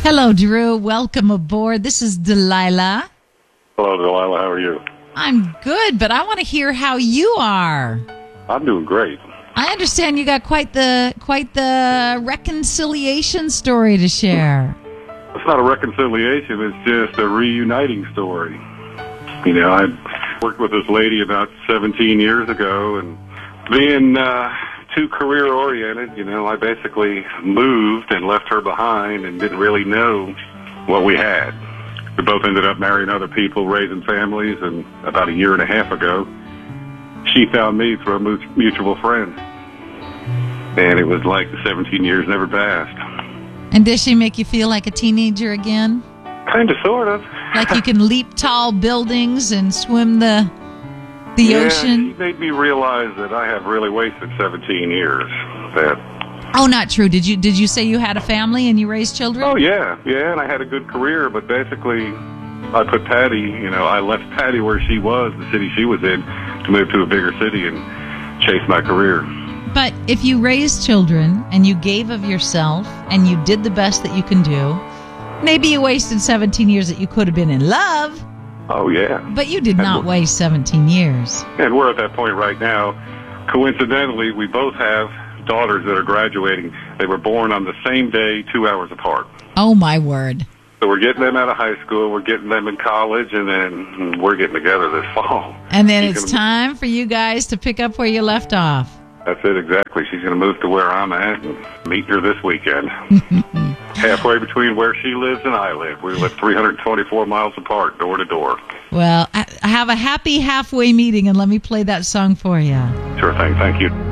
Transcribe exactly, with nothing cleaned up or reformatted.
Hello, Drew. Welcome aboard. This is Delilah. Hello, Delilah. How are you? I'm good, but I want to hear how you are. I'm doing great. I understand you got quite the quite the reconciliation story to share. It's not a reconciliation. It's just a reuniting story. You know, I worked with this lady about seventeen years ago, and being uh, too career-oriented, you know, I basically moved and left her behind and didn't really know what we had. We both ended up marrying other people, raising families, and about a year and a half ago, she found me through a mutual friend. And it was like the seventeen years never passed. And does she make you feel like a teenager again? Kind of, sort of. Like you can leap tall buildings and swim the the yeah, ocean? She made me realize that I have really wasted seventeen years. That. Oh, not true. Did you did you say you had a family and you raised children? Oh, yeah. Yeah, and I had a good career, but basically I put Patty, you know, I left Patty where she was, the city she was in, to move to a bigger city and chase my career. But if you raised children and you gave of yourself and you did the best that you can do, maybe you wasted seventeen years that you could have been in love. Oh, yeah. But you did not waste seventeen years. And we're at that point right now. Coincidentally, we both have daughters that are graduating. They were born on the same day, two hours apart. Oh, my word. So we're getting them out of high school, we're getting them in college, and then we're getting together this fall. And then She's it's gonna... time for you guys to pick up where you left off. That's it, exactly. She's going to move to where I'm at and meet her this weekend. Halfway between where she lives and I live. We live three hundred twenty-four miles apart, door to door. Well, have a happy halfway meeting, and let me play that song for you. Sure thing. Thank you.